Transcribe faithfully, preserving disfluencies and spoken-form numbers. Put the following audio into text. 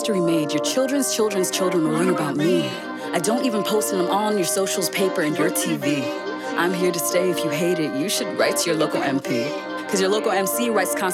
history made, your children's children's children will learn about me. I don't even post them all on your socials, paper, and your T V. I'm here to stay. If you hate it, you should write to your local M P. Because your local M C writes constitutions